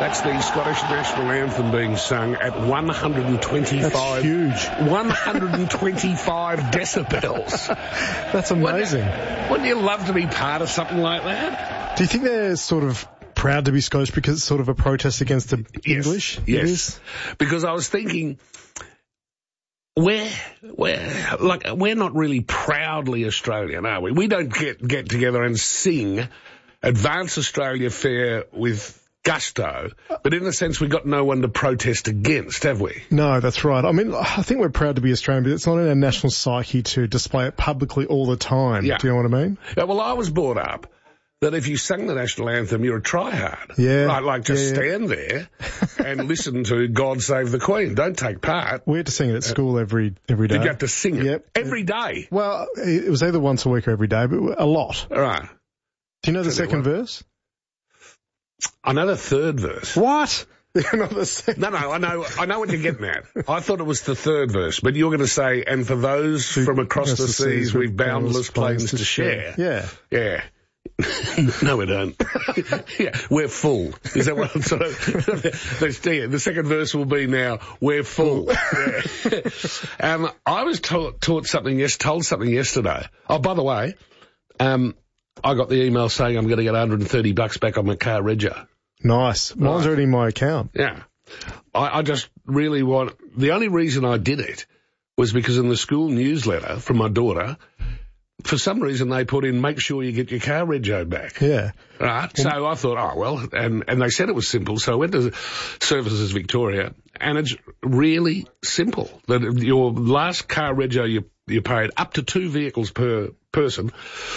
That's the Scottish national anthem being sung at 125. That's huge. 125 decibels. That's amazing. Wouldn't you love to be part of something like that? Do you think they're sort of proud to be Scottish because it's sort of a protest against the English? Yes. Because I was thinking, we're not really proudly Australian, are we? We don't get together and sing Advance Australia Fair with gusto, but in a sense we've got no one to protest against, have we? No, that's right. I mean, I think we're proud to be Australian, but it's not in our national psyche to display it publicly all the time. Yeah. Do you know what I mean? Yeah, well, I was brought up that if you sang the national anthem, you're a tryhard. Yeah. Right, like just stand there and listen to God Save the Queen. Don't take part. We had to sing it at school every day. Did you have to sing it? Yep. Every day? Well, it was either once a week or every day, but a lot. All right. Do you know the second verse? I know the third verse. What? No, I know what you're getting at. I thought it was the third verse, but you're going to say, and for those from across the seas we've boundless plains to share. Yeah. Yeah. No, we don't. Yeah, we're full. Is that what I'm sort of... The second verse will be now, we're full. Yeah. I was told something yesterday. Oh, by the way, I got the email saying I'm going to get $130 back on my car rego. Nice. Mine's already in my account. Yeah. I just really want... The only reason I did it was because in the school newsletter from my daughter, for some reason they put in, make sure you get your car rego back. Yeah. Right? So I thought, oh, well, and they said it was simple, so I went to Services Victoria, and it's really simple. That your last car rego you paid up to 2 vehicles per person.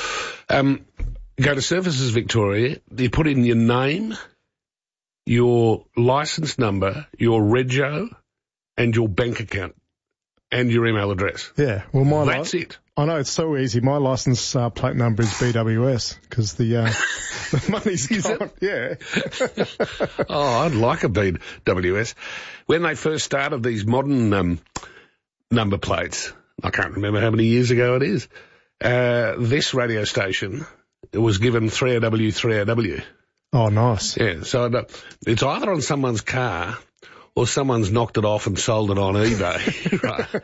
Go to Services Victoria, you put in your name, your license number, your rego, and your bank account, and your email address. Yeah, well, that's it. I know, it's so easy. My license plate number is BWS, because the money's gone. Yeah. Oh, I'd like a BWS. When they first started these modern number plates, I can't remember how many years ago it is, this radio station was given 3AW, 3AW. Oh, nice. Yeah, so it's either on someone's car or someone's knocked it off and sold it on eBay.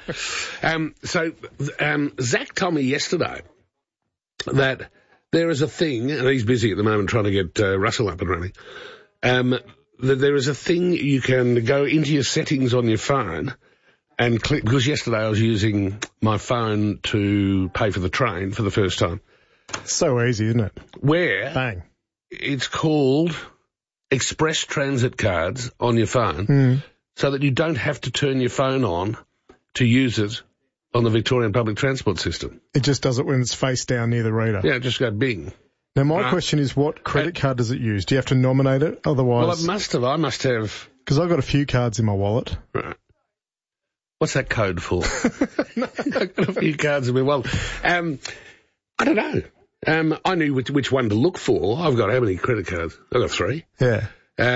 Right. Zach told me yesterday that there is a thing, and he's busy at the moment trying to get Russell up and running, that there is a thing you can go into your settings on your phone and click, because yesterday I was using my phone to pay for the train for the first time. So easy, isn't it? Where Bang. It's called Express Transit cards on your phone, so that you don't have to turn your phone on to use it on the Victorian public transport system. It just does it when it's face down near the reader. Yeah, just go bing. Now, my question is, what credit card does it use? Do you have to nominate it? Otherwise... Well, it must have. I must have... Because I've got a few cards in my wallet. Right. What's that code for? I've got a few cards in my wallet. I don't know. I knew which one to look for. I've got how many credit cards? I've got 3. Yeah.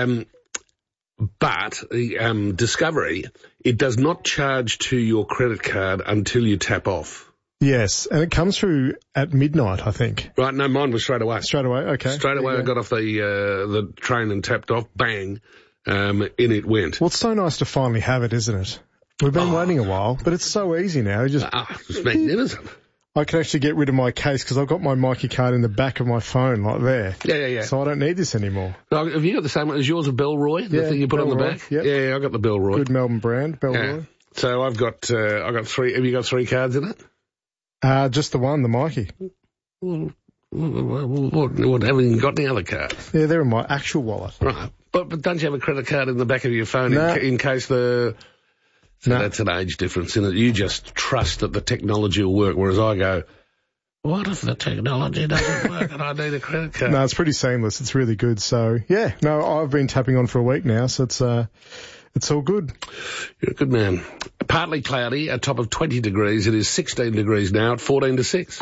But Discovery, it does not charge to your credit card until you tap off. Yes, and it comes through at midnight, I think. Right, no, mine was straight away. Straight away, okay. Straight away I got off the train and tapped off, bang, in it went. Well, it's so nice to finally have it, isn't it? We've been waiting a while, but it's so easy now. It's magnificent. I can actually get rid of my case because I've got my Mikey card in the back of my phone, like there. Yeah. So I don't need this anymore. Now, have you got the same one as yours, a Bellroy? The thing you put on the back? Yep. Yeah, I got the Bellroy. Good Melbourne brand, Bellroy. Yeah. So I got 3. Have you got 3 cards in it? Just the one, the Mikey. What, haven't you got any other cards? Yeah, they're in my actual wallet. Right. But don't you have a credit card in the back of your phone in case the... So that's an age difference in it. You just trust that the technology will work, whereas I go, what if the technology doesn't work and I need a credit card? No, it's pretty seamless. It's really good. So, yeah, no, I've been tapping on for a week now, so it's all good. You're a good man. Partly cloudy, a top of 20 degrees. It is 16 degrees now at 14 to 6.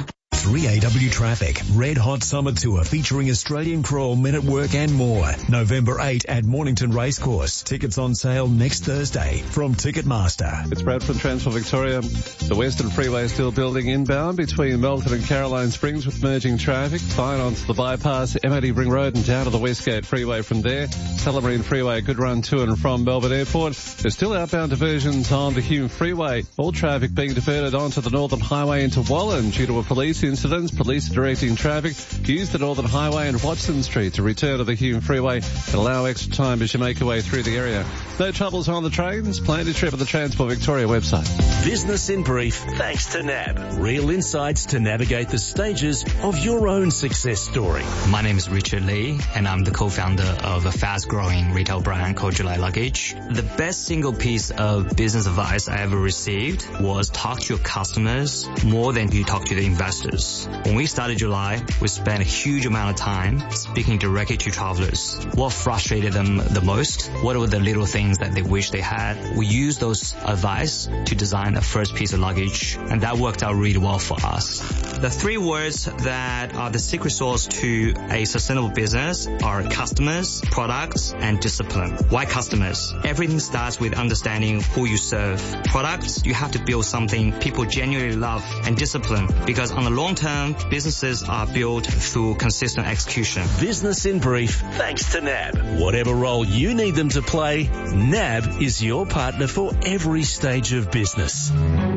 3AW Traffic Red Hot Summer Tour featuring Australian Crawl, Men at Work and more. November 8 at Mornington Racecourse. Tickets on sale next Thursday from Ticketmaster. It's Brad from Transfer Victoria. The Western Freeway is still building inbound between Melton and Caroline Springs with merging traffic. Fine onto the bypass, MOD Ring Road and down to the Westgate Freeway from there. Tullamarine Freeway, good run to and from Melbourne Airport. There's still outbound diversions on the Hume Freeway. All traffic being diverted onto the Northern Highway into Wallen due to a police incident. Police are directing traffic. Use the Northern Highway and Watson Street to return to the Hume Freeway and allow extra time as you make your way through the area. No troubles on the trains. Plan your trip at the Transport Victoria website. Business in brief, thanks to NAB. Real insights to navigate the stages of your own success story. My name is Richard Lee, and I'm the co-founder of a fast-growing retail brand called July Luggage. The best single piece of business advice I ever received was talk to your customers more than you talk to the investors. When we started July, we spent a huge amount of time speaking directly to travelers. What frustrated them the most? What were the little things that they wish they had? We used those advice to design a first piece of luggage, and that worked out really well for us. The 3 words that are the secret sauce to a sustainable business are customers, products, and discipline. Why customers? Everything starts with understanding who you serve. Products, you have to build something people genuinely love, and discipline, because on the long term, businesses are built through consistent execution. Business in brief, thanks to NAB. Whatever role you need them to play, NAB is your partner for every stage of business.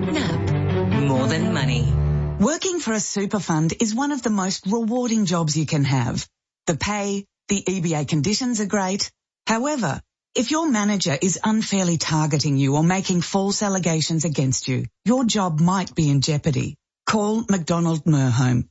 NAB, more than money. Working for a super fund is one of the most rewarding jobs you can have. The pay, the EBA conditions are great. However, if your manager is unfairly targeting you or making false allegations against you, your job might be in jeopardy. Call McDonald Merhome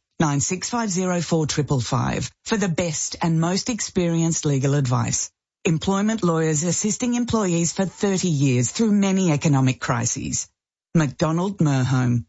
96504555 for the best and most experienced legal advice. Employment lawyers assisting employees for 30 years through many economic crises. McDonald Merhome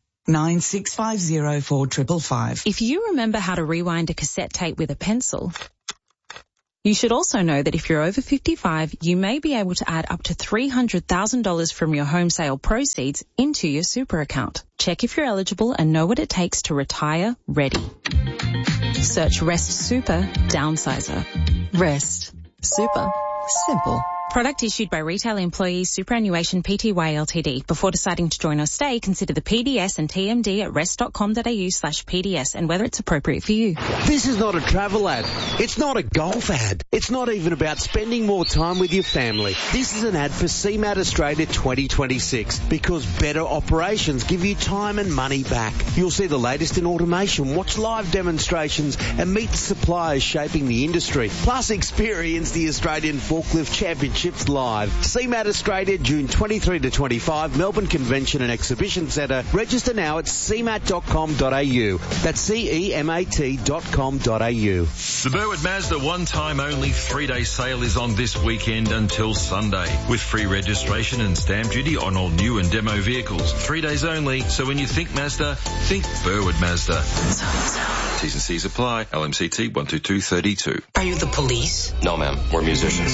96504555. If you remember how to rewind a cassette tape with a pencil, you should also know that if you're over 55, you may be able to add up to $300,000 from your home sale proceeds into your super account. Check if you're eligible and know what it takes to retire ready. Search Rest Super Downsizer. Rest Super Simple. Product issued by Retail Employees Superannuation Pty Ltd. Before deciding to join or stay, consider the PDS and TMD at rest.com.au/PDS and whether it's appropriate for you. This is not a travel ad. It's not a golf ad. It's not even about spending more time with your family. This is an ad for CMAT Australia 2026 because better operations give you time and money back. You'll see the latest in automation, watch live demonstrations and meet the suppliers shaping the industry. Plus experience the Australian Forklift Championships live. CMAT Australia, June 23 to 25, Melbourne Convention and Exhibition Centre. Register now at cmat.com.au. That's CEMAT.com.au. The Burwood Mazda one-time only 3-day sale is on this weekend until Sunday, with free registration and stamp duty on all new and demo vehicles. 3 days only, so when you think Mazda, think Burwood Mazda. T's and C's apply. LMCT 12232. Are you the police? No, ma'am. We're musicians.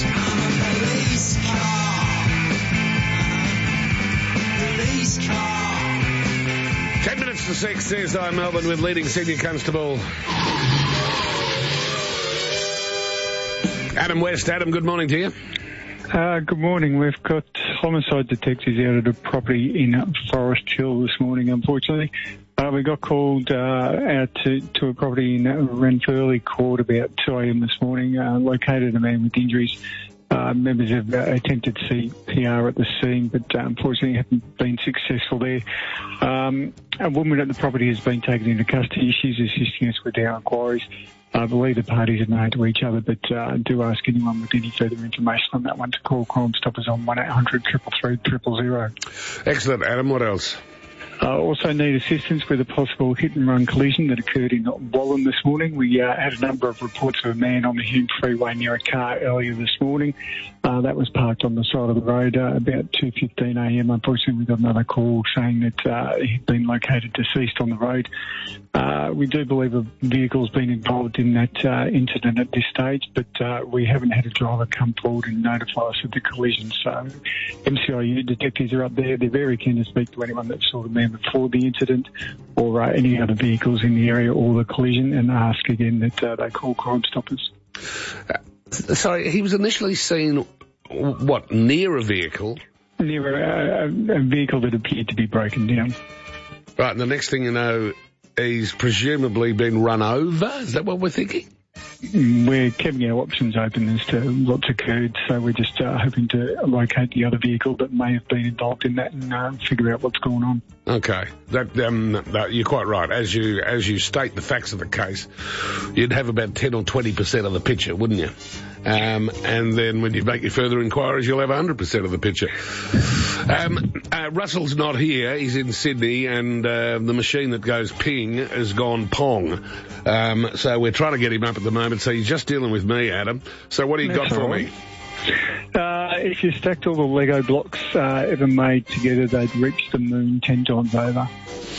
10 minutes to 6, CSI Melbourne with leading senior constable Adam West. Adam, good morning to you. Good morning. We've got homicide detectives out at a property in Forest Hill this morning, unfortunately. We got called out to a property in Renfurley Court about 2 a.m. this morning, located a man with injuries. Members have attempted CPR at the scene, but unfortunately haven't been successful there. A woman at the property has been taken into custody. She's assisting us with our inquiries. I believe the parties are known to each other, but do ask anyone with any further information on that one to call Crime Stoppers on 1-800-333-000. Excellent, Adam. What else? Also need assistance with a possible hit-and-run collision that occurred in Wallen this morning. We had a number of reports of a man on the Hume Freeway near a car earlier this morning. That was parked on the side of the road about 2:15 a.m. Unfortunately, we got another call saying that he'd been located deceased on the road. We do believe a vehicle's been involved in that incident at this stage, but we haven't had a driver come forward and notify us of the collision. So MCIU detectives are up there. They're very keen to speak to anyone that saw the man around before the incident, or any other vehicles in the area or the collision, and ask again that they call Crime Stoppers. Sorry, he was initially seen, near a vehicle? Near a vehicle that appeared to be broken down. Right, and the next thing you know, he's presumably been run over? Is that what we're thinking? We're keeping our options open as to what's occurred, so we're just hoping to locate the other vehicle that may have been involved in that and figure out what's going on. Okay, that you're quite right. As you state the facts of the case, you'd have about 10 or 20% of the picture, wouldn't you? And then when you make your further inquiries, you'll have 100% of the picture. Russell's not here. He's in Sydney, and the machine that goes ping has gone pong. So we're trying to get him up at the moment. So you're just dealing with me, Adam. So what do you got for me? If you stacked all the Lego blocks ever made together, they'd reach the moon 10 times over.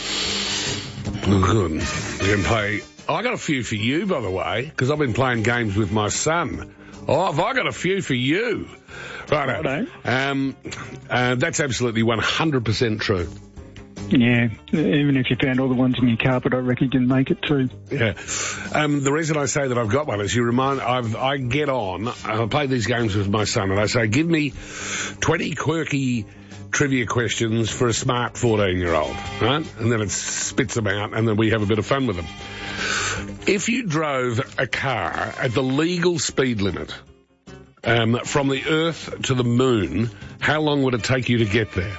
Good. You can play. I got a few for you, by the way, because I've been playing games with my son. Oh, have I got a few for you? Righto. That's absolutely 100% true. Yeah, even if you found all the ones in your carpet, I reckon you didn't make it through. Yeah. The reason I say that I've got one is I get on, I play these games with my son, and I say, give me 20 quirky trivia questions for a smart 14-year-old, right? And then it spits them out, and then we have a bit of fun with them. If you drove a car at the legal speed limit from the Earth to the moon, how long would it take you to get there?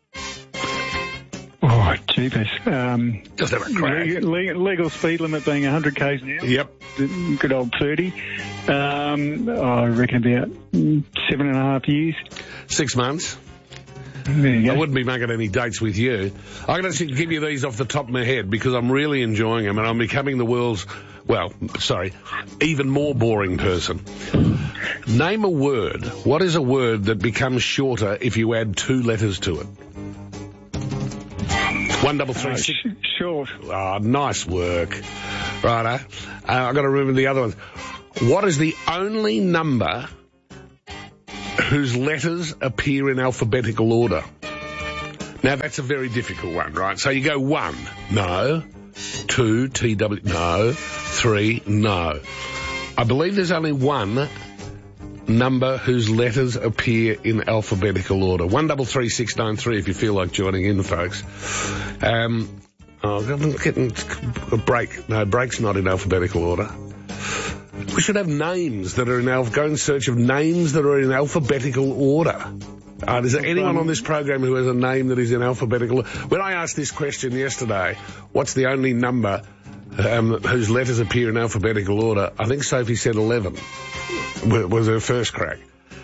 Oh, jeepers. Just have a crack. Legal speed limit being 100 k's an hour. Yep. Good old 30. I reckon about 7.5 years. 6 months. There you go. I wouldn't be making any dates with you. I'm going to give you these off the top of my head because I'm really enjoying them, and I'm becoming the world's, even more boring person. Name a word. What is a word that becomes shorter if you add 2 letters to it? 1336. Short. Oh, nice work. Righto. I've got to remember the other ones. What is the only number whose letters appear in alphabetical order? Now, that's a very difficult one, right? So you go 1, no. 2, TW, no. 3, no. I believe there's only one number whose letters appear in alphabetical order. 133693 if you feel like joining in, folks. I'm getting a break. No, break's not in alphabetical order. We should have names that are go in search of names that are in alphabetical order. Is there anyone on this program who has a name that is in alphabetical order? When I asked this question yesterday, what's the only number whose letters appear in alphabetical order, I think Sophie said 11 was her first crack.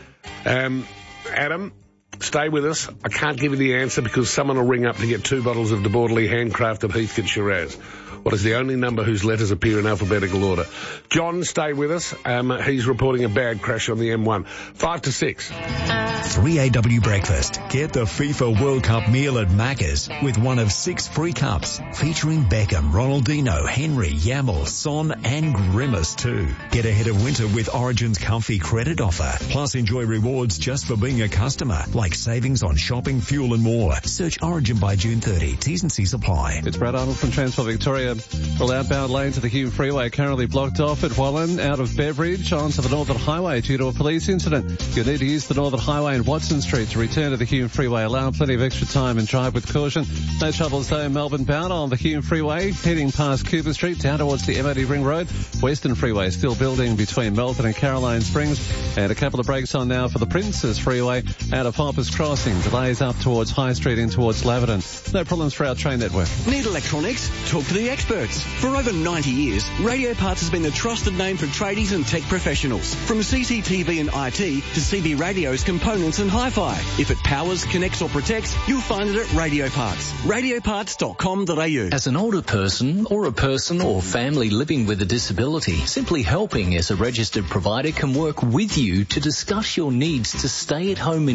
Adam, stay with us. I can't give you the answer because someone will ring up to get 2 bottles of De Bordeley handcrafted Heathcote Shiraz. What is the only number whose letters appear in alphabetical order? John, stay with us. He's reporting a bad crash on the M1. 5 to 6. 3AW Breakfast. Get the FIFA World Cup meal at Macca's with one of 6 free cups featuring Beckham, Ronaldinho, Henry, Yamal, Son and Grimace too. Get ahead of winter with Origin's comfy credit offer. Plus enjoy rewards just for being a customer, like savings on shopping, fuel and more. Search Origin by June 30. T's and C's apply. It's Brad Arnold from Transport Victoria. Well, outbound lane to the Hume Freeway currently blocked off at Wallen out of Beveridge onto the Northern Highway due to a police incident. You'll need to use the Northern Highway and Watson Street to return to the Hume Freeway. Allow plenty of extra time and drive with caution. No troubles though Melbourne bound on the Hume Freeway heading past Cooper Street down towards the MOD Ring Road. Western Freeway still building between Melton and Caroline Springs, and a couple of brakes on now for the Princes Freeway out of Hoppers Crossing. Delays up towards High Street in towards Laverton. No problems for our train network. Need electronics? Talk to the experts. For over 90 years, Radio Parts has been the trusted name for tradies and tech professionals. From CCTV and IT to CB radios, components and hi-fi. If it powers, connects or protects, you'll find it at Radio Parts. Radioparts.com.au. As an older person or family living with a disability, Simply Helping as a registered provider can work with you to discuss your needs to stay at home in comfort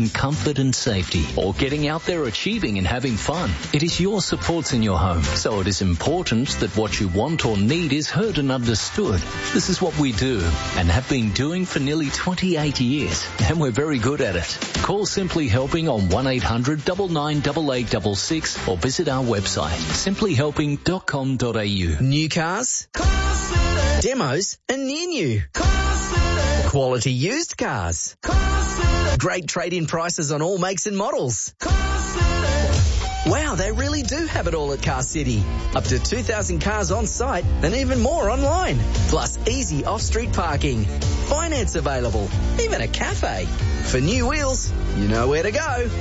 comfort and safety, or getting out there achieving and having fun. It is your supports in your home, so it is important that what you want or need is heard and understood. This is what we do and have been doing for nearly 28 years, and we're very good at it. Call Simply Helping on 1800 998866 or visit our website simplyhelping.com.au. New cars, demos and near new. Quality used cars. Great trade-in prices on all makes and models. Wow, they really do have it all at Car City. Up to 2,000 cars on site and even more online. Plus easy off-street parking. Finance available. Even a cafe. For new wheels, you know where to go.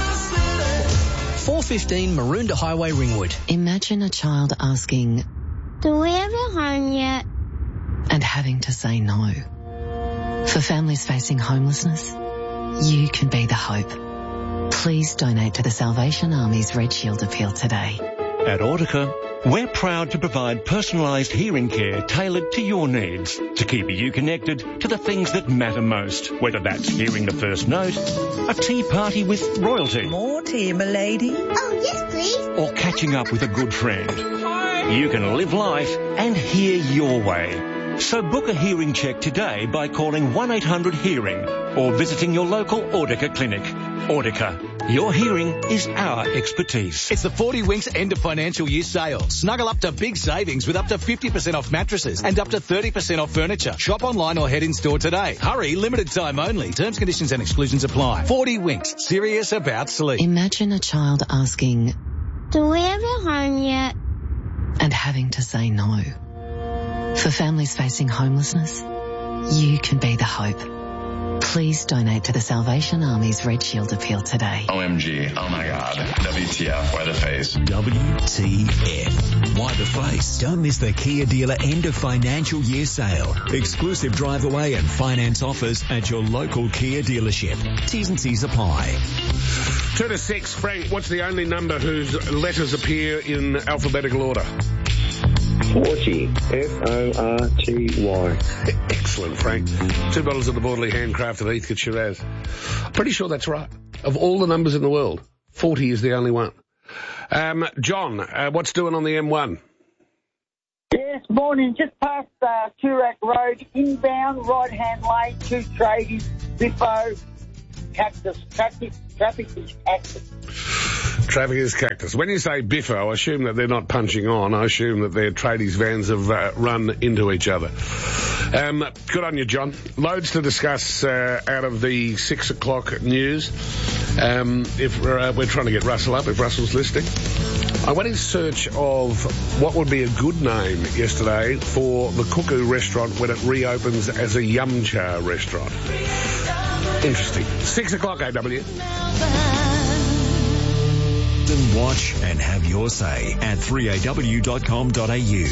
415 Maroondah Highway, Ringwood. Imagine a child asking, "Do we have a home yet?" and having to say no. For families facing homelessness, you can be the hope. Please donate to the Salvation Army's Red Shield Appeal today. At Audica, we're proud to provide personalised hearing care tailored to your needs to keep you connected to the things that matter most, whether that's hearing the first note, a tea party with royalty. More tea, m'lady. Oh, yes, please. Or catching up with a good friend. Hi. You can live life and hear your way. So book a hearing check today by calling 1-800-HEARING or visiting your local Audica clinic. Audica, your hearing is our expertise. It's the 40 Winks end of financial year sale. Snuggle up to big savings with up to 50% off mattresses and up to 30% off furniture. Shop online or head in store today. Hurry, limited time only. Terms, conditions and exclusions apply. 40 Winks, serious about sleep. Imagine a child asking, "Do we have a home yet?" and having to say no. For families facing homelessness, you can be the hope. Please donate to the Salvation Army's Red Shield Appeal today. OMG, oh my God, WTF, why the face? WTF. Why the face? Don't miss the Kia dealer end of financial year sale. Exclusive drive away and finance offers at your local Kia dealership. T's and C's apply. 2 to 6, Frank, what's the only number whose letters appear in alphabetical order? 40. F-O-R-T-Y. Excellent, Frank. 2 bottles of the Borderly handcrafted Heathcote Shiraz. Pretty sure that's right. Of all the numbers in the world, 40 is the only one. John, what's doing on the M1? Yes, morning. Just past Toorak Road, inbound, right-hand lane, 2 tradies, Biffo, Cactus. Traffic is Cactus. Traffic is Cactus. When you say Biffo, I assume that they're not punching on. I assume that their tradies vans have run into each other. Good on you, John. Loads to discuss out of the 6 o'clock news. If we're trying to get Russell up, if Russell's listening. I went in search of what would be a good name yesterday for the Cuckoo restaurant when it reopens as a Yum Cha restaurant. Interesting. 6 o'clock, AW. Watch and have your say at 3aw.com.au.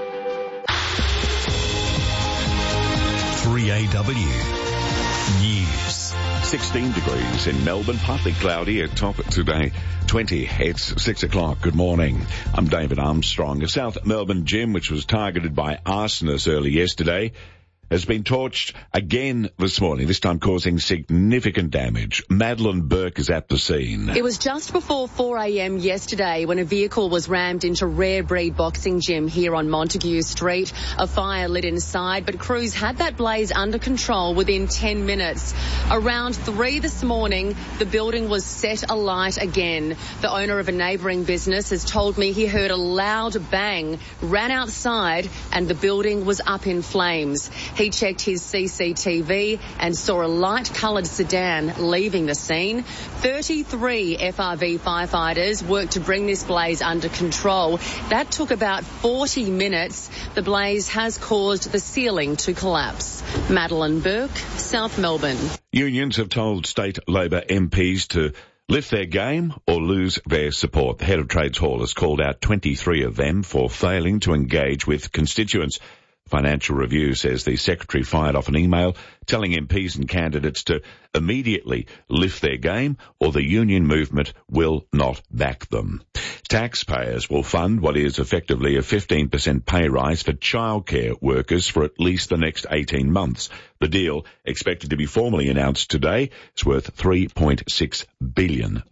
3AW News. 16 degrees in Melbourne, partly cloudy at top today. 20, it's 6 o'clock. Good morning. I'm David Armstrong. A South Melbourne gym, which was targeted by arsonists early yesterday, has been torched again this morning, this time causing significant damage. Madeline Burke is at the scene. It was just before 4 a.m. yesterday when a vehicle was rammed into Rare Breed Boxing Gym here on Montague Street. A fire lit inside, but crews had that blaze under control within 10 minutes. Around 3 this morning, the building was set alight again. The owner of a neighbouring business has told me he heard a loud bang, ran outside, and the building was up in flames. He checked his CCTV and saw a light-coloured sedan leaving the scene. 33 FRV firefighters worked to bring this blaze under control. That took about 40 minutes. The blaze has caused the ceiling to collapse. Madeline Burke, South Melbourne. Unions have told state Labor MPs to lift their game or lose their support. The head of Trades Hall has called out 23 of them for failing to engage with constituents. Financial Review says the secretary fired off an email telling MPs and candidates to immediately lift their game or the union movement will not back them. It's Taxpayers will fund what is effectively a 15% pay rise for childcare workers for at least the next 18 months. The deal, expected to be formally announced today, is worth $3.6 billion.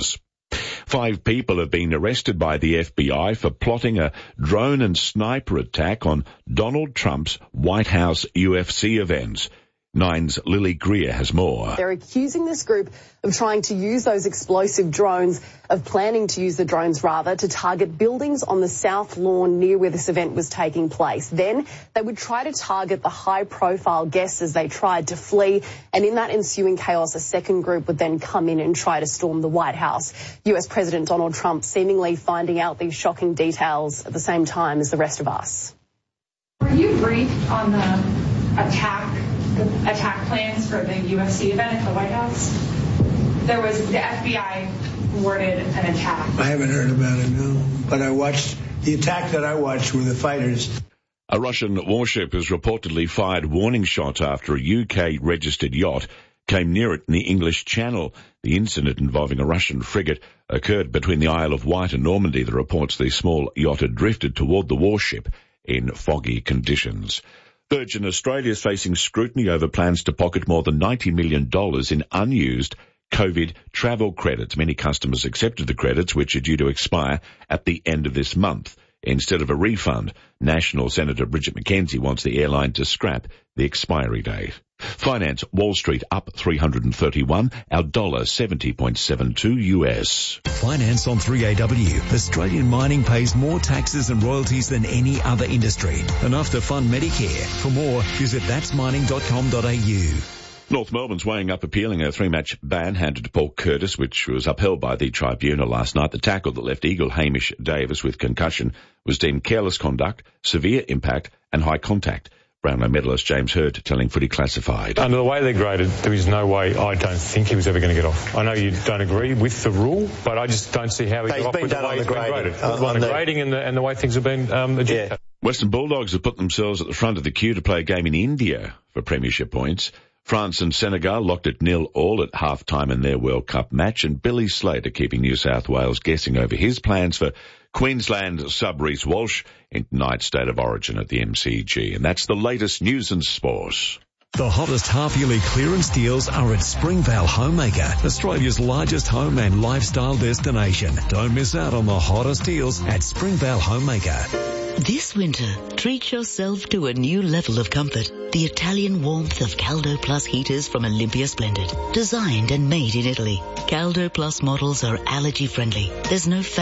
5 people have been arrested by the FBI for plotting a drone and sniper attack on Donald Trump's White House UFC events. 9's Lily Greer has more. They're accusing this group of trying to use those explosive drones, of planning to use the drones rather, to target buildings on the South Lawn near where this event was taking place. Then they would try to target the high-profile guests as they tried to flee, and in that ensuing chaos, a second group would then come in and try to storm the White House. US President Donald Trump seemingly finding out these shocking details at the same time as the rest of us. Were you briefed on the attack plans for the UFC event at the White House? There was the FBI worded an attack. I haven't heard about it, no. But the attack that I watched were the fighters. A Russian warship has reportedly fired warning shots after a UK-registered yacht came near it in the English Channel. The incident involving a Russian frigate occurred between the Isle of Wight and Normandy. The reports the small yacht had drifted toward the warship in foggy conditions. Virgin Australia is facing scrutiny over plans to pocket more than $90 million in unused COVID travel credits. Many customers accepted the credits, which are due to expire at the end of this month. Instead of a refund, National Senator Bridget McKenzie wants the airline to scrap the expiry date. Finance, Wall Street up 331, our dollar 70.72 US. Finance on 3AW. Australian mining pays more taxes and royalties than any other industry. Enough to fund Medicare. For more, visit that'smining.com.au. North Melbourne's weighing up appealing a 3-match ban handed to Paul Curtis, which was upheld by the tribunal last night. The tackle that left Eagle Hamish Davis with concussion was deemed careless conduct, severe impact and high contact. Brownlow medalist James Hurd telling Footy Classified. Under the way they're graded, there is no way, I don't think he was ever going to get off. I know you don't agree with the rule, but I just don't see how he got off with the way he's been graded. On the grading and the way things have been adjudicated. Western Bulldogs have put themselves at the front of the queue to play a game in India for premiership points. France and Senegal locked at 0-0 at half-time in their World Cup match, and Billy Slater keeping New South Wales guessing over his plans for Queensland sub Reece Walsh in tonight's State of Origin at the MCG. And that's the latest news and sport. The hottest half-yearly clearance deals are at Springvale Homemaker, Australia's largest home and lifestyle destination. Don't miss out on the hottest deals at Springvale Homemaker. This winter, treat yourself to a new level of comfort. The Italian warmth of Caldo Plus heaters from Olympia Splendid. Designed and made in Italy. Caldo Plus models are allergy friendly. There's no